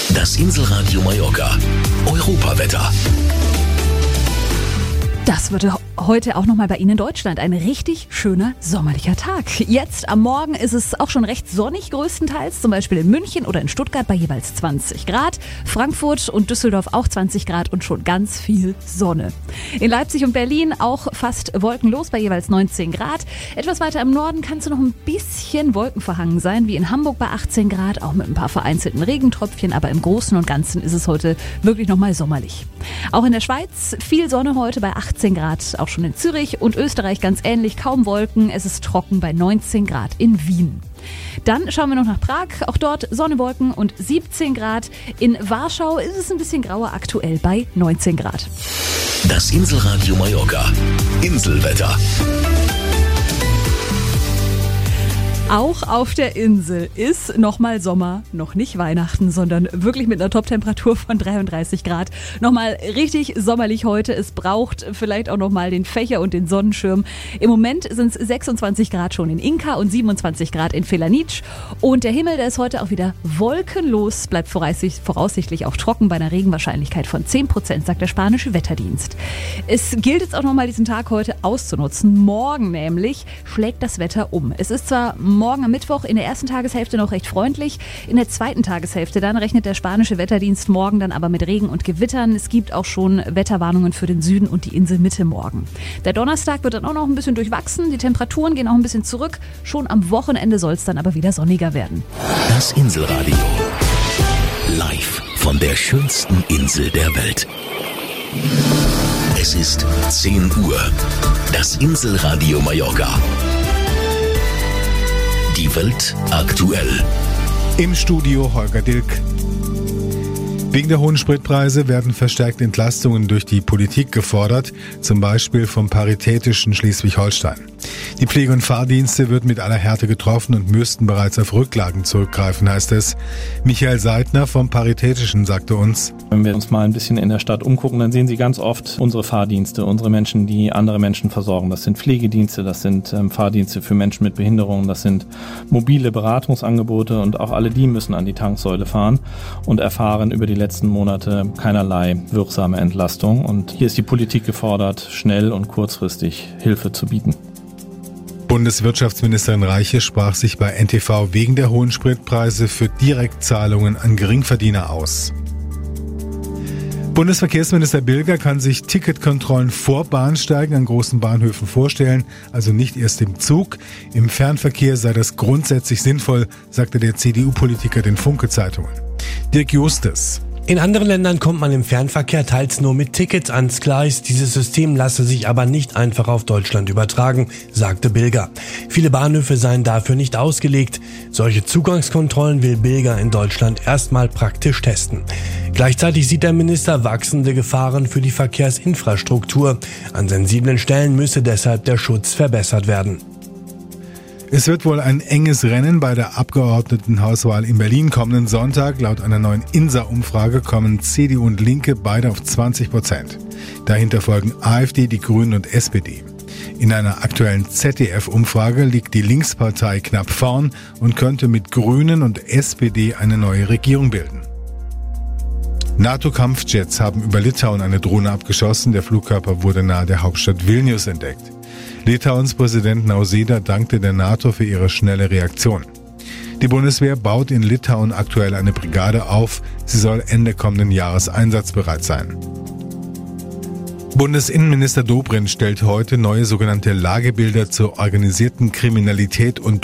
Das Inselradio Mallorca. Europawetter. Das wird heute auch nochmal bei Ihnen in Deutschland ein richtig schöner sommerlicher Tag. Jetzt am Morgen ist es auch schon recht sonnig größtenteils, zum Beispiel in München oder in Stuttgart bei jeweils 20 Grad, Frankfurt und Düsseldorf auch 20 Grad und schon ganz viel Sonne. In Leipzig und Berlin auch fast wolkenlos bei jeweils 19 Grad. Etwas weiter im Norden kann es noch ein bisschen wolkenverhangen sein, wie in Hamburg bei 18 Grad, auch mit ein paar vereinzelten Regentröpfchen, aber im Großen und Ganzen ist es heute wirklich nochmal sommerlich. Auch in der Schweiz viel Sonne heute bei 18 Grad, auch schon in Zürich und Österreich ganz ähnlich, kaum Wolken, es ist trocken bei 19 Grad in Wien. Dann schauen wir noch nach Prag, auch dort Sonne, Wolken und 17 Grad. In Warschau ist es ein bisschen grauer, aktuell bei 19 Grad. Das Inselradio Mallorca. Inselwetter. Auch auf der Insel ist nochmal Sommer, noch nicht Weihnachten, sondern wirklich mit einer Top-Temperatur von 33 Grad. Nochmal richtig sommerlich heute. Es braucht vielleicht auch nochmal den Fächer und den Sonnenschirm. Im Moment sind es 26 Grad schon in Inka und 27 Grad in Felanitsch. Und der Himmel, der ist heute auch wieder wolkenlos, bleibt voraussichtlich auch trocken bei einer Regenwahrscheinlichkeit von 10%, sagt der spanische Wetterdienst. Es gilt jetzt auch nochmal diesen Tag heute auszunutzen. Morgen nämlich schlägt das Wetter um. Es ist zwar morgen am Mittwoch in der ersten Tageshälfte noch recht freundlich. In der zweiten Tageshälfte dann rechnet der spanische Wetterdienst morgen dann aber mit Regen und Gewittern. Es gibt auch schon Wetterwarnungen für den Süden und die Inselmitte morgen. Der Donnerstag wird dann auch noch ein bisschen durchwachsen. Die Temperaturen gehen auch ein bisschen zurück. Schon am Wochenende soll es dann aber wieder sonniger werden. Das Inselradio. Live von der schönsten Insel der Welt. Es ist 10 Uhr. Das Inselradio Mallorca. Die Welt aktuell. Im Studio Holger Dilk. Wegen der hohen Spritpreise werden verstärkt Entlastungen durch die Politik gefordert, zum Beispiel vom Paritätischen Schleswig-Holstein. Die Pflege- und Fahrdienste wird mit aller Härte getroffen und müssten bereits auf Rücklagen zurückgreifen, heißt es. Michael Seidner vom Paritätischen sagte uns: Wenn wir uns mal ein bisschen in der Stadt umgucken, dann sehen Sie ganz oft unsere Fahrdienste, unsere Menschen, die andere Menschen versorgen. Das sind Pflegedienste, das sind Fahrdienste für Menschen mit Behinderungen, das sind mobile Beratungsangebote und auch alle die müssen an die Tanksäule fahren und erfahren über die letzten Monate keinerlei wirksame Entlastung. Und hier ist die Politik gefordert, schnell und kurzfristig Hilfe zu bieten. Bundeswirtschaftsministerin Reiche sprach sich bei NTV wegen der hohen Spritpreise für Direktzahlungen an Geringverdiener aus. Bundesverkehrsminister Bilger kann sich Ticketkontrollen vor Bahnsteigen an großen Bahnhöfen vorstellen, also nicht erst im Zug. Im Fernverkehr sei das grundsätzlich sinnvoll, sagte der CDU-Politiker den Funke-Zeitungen. Dirk Justus. In anderen Ländern kommt man im Fernverkehr teils nur mit Tickets ans Gleis. Dieses System lasse sich aber nicht einfach auf Deutschland übertragen, sagte Bilger. Viele Bahnhöfe seien dafür nicht ausgelegt. Solche Zugangskontrollen will Bilger in Deutschland erstmal praktisch testen. Gleichzeitig sieht der Minister wachsende Gefahren für die Verkehrsinfrastruktur. An sensiblen Stellen müsse deshalb der Schutz verbessert werden. Es wird wohl ein enges Rennen bei der Abgeordnetenhauswahl in Berlin kommenden Sonntag. Laut einer neuen INSA-Umfrage kommen CDU und Linke beide auf 20%. Dahinter folgen AfD, die Grünen und SPD. In einer aktuellen ZDF-Umfrage liegt die Linkspartei knapp vorn und könnte mit Grünen und SPD eine neue Regierung bilden. NATO-Kampfjets haben über Litauen eine Drohne abgeschossen. Der Flugkörper wurde nahe der Hauptstadt Vilnius entdeckt. Litauens Präsident Nausėda dankte der NATO für ihre schnelle Reaktion. Die Bundeswehr baut in Litauen aktuell eine Brigade auf. Sie soll Ende kommenden Jahres einsatzbereit sein. Bundesinnenminister Dobrindt stellt heute neue sogenannte Lagebilder zur organisierten Kriminalität und